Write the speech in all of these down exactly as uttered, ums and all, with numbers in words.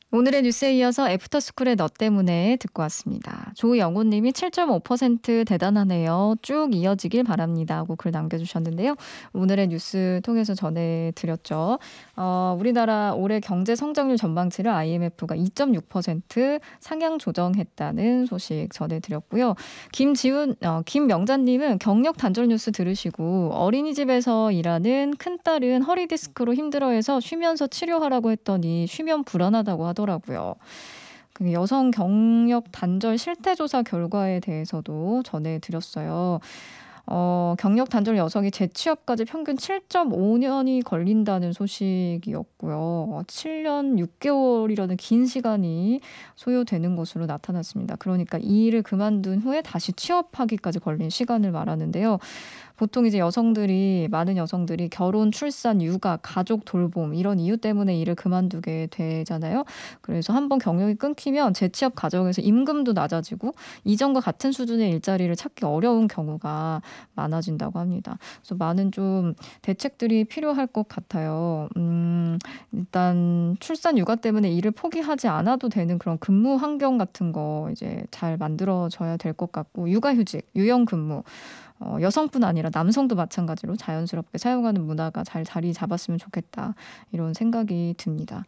오늘의 뉴스에 이어서 애프터스쿨의 너 때문에 듣고 왔습니다. 조영호님이 칠 점 오 퍼센트 대단하네요. 쭉 이어지길 바랍니다 하고 글 남겨주셨는데요. 오늘의 뉴스 통해서 전해드렸죠. 어, 우리나라 올해 경제 성장률 전망치를 아이엠에프가 이 점 육 퍼센트 상향 조정했다는 소식 전해드렸고요. 김지훈, 어, 김명자님은 경력 단절 뉴스 들으시고 어린이집에서 일하는 큰딸은 허리 디스크로 힘들어해서 쉬면서 치료하라고 했더니 쉬면 불안하다고 하더라고요. 하더라고요. 그 여성 경력 단절 실태조사 결과에 대해서도 전해드렸어요. 어, 경력 단절 여성이 재취업까지 평균 칠 점 오 년이 걸린다는 소식이었고요. 칠 년 육 개월이라는 긴 시간이 소요되는 것으로 나타났습니다. 그러니까 이 일을 그만둔 후에 다시 취업하기까지 걸린 시간을 말하는데요. 보통 이제 여성들이 많은 여성들이 결혼, 출산, 육아, 가족 돌봄 이런 이유 때문에 일을 그만두게 되잖아요. 그래서 한번 경력이 끊기면 재취업 과정에서 임금도 낮아지고 이전과 같은 수준의 일자리를 찾기 어려운 경우가 많아진다고 합니다. 그래서 많은 좀 대책들이 필요할 것 같아요. 음, 일단 출산, 육아 때문에 일을 포기하지 않아도 되는 그런 근무 환경 같은 거 이제 잘 만들어져야 될 것 같고 육아휴직, 유연근무 어, 여성뿐 아니라 남성도 마찬가지로 자연스럽게 사용하는 문화가 잘 자리 잡았으면 좋겠다. 이런 생각이 듭니다.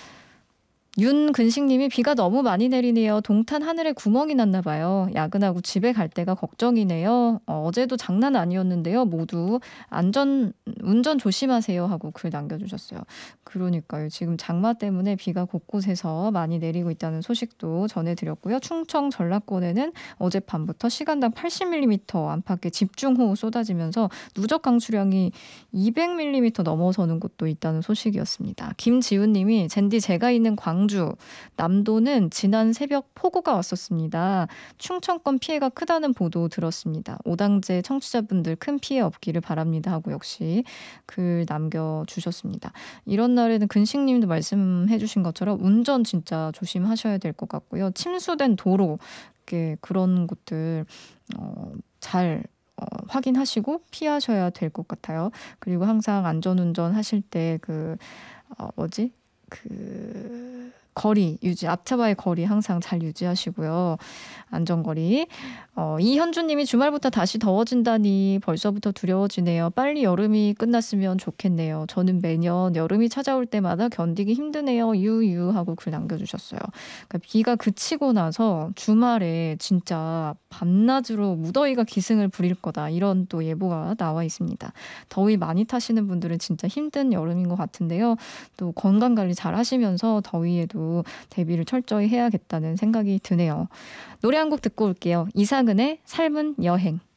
윤근식님이 비가 너무 많이 내리네요. 동탄 하늘에 구멍이 났나 봐요. 야근하고 집에 갈 때가 걱정이네요. 어, 어제도 장난 아니었는데요. 모두 안전 운전 조심하세요 하고 글 남겨주셨어요. 그러니까요. 지금 장마 때문에 비가 곳곳에서 많이 내리고 있다는 소식도 전해드렸고요. 충청 전라권에는 어젯밤부터 시간당 팔십 밀리미터 안팎의 집중호우 쏟아지면서 누적 강수량이 이백 밀리미터 넘어서는 곳도 있다는 소식이었습니다. 김지훈님이 젠디 제가 있는 광주 주 남도는 지난 새벽 폭우가 왔었습니다. 충청권 피해가 크다는 보도 들었습니다. 오당제 청취자분들 큰 피해 없기를 바랍니다 하고 역시 글 남겨주셨습니다. 이런 날에는 근식님도 말씀해 주신 것처럼 운전 진짜 조심하셔야 될 것 같고요. 침수된 도로 그런 곳들 어, 잘 어, 확인하시고 피하셔야 될 것 같아요. 그리고 항상 안전운전 하실 때 그 어, 뭐지? 그 거리 유지, 앞차와의 거리 항상 잘 유지하시고요. 안전거리. 어, 이현주님이 주말부터 다시 더워진다니 벌써부터 두려워지네요. 빨리 여름이 끝났으면 좋겠네요. 저는 매년 여름이 찾아올 때마다 견디기 힘드네요. 유유 하고 글 남겨주셨어요. 그러니까 비가 그치고 나서 주말에 진짜 밤낮으로 무더위가 기승을 부릴 거다. 이런 또 예보가 나와 있습니다. 더위 많이 타시는 분들은 진짜 힘든 여름인 것 같은데요. 또 건강관리 잘 하시면서 더위에도 대비를 철저히 해야겠다는 생각이 드네요. 노래 한 곡 듣고 올게요. 이상은의 삶은 여행.